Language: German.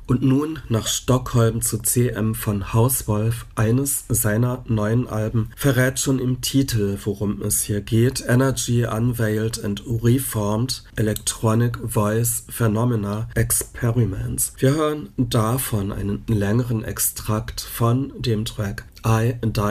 Und nun nach Stockholm zu CM von Hauswolf. Eines seiner neuen Alben verrät schon im Titel, worum es hier geht. Energy Unveiled and Reformed, Electronic Voice Phenomena Experiments. Wir hören davon einen längeren Extrakt von dem Track I Die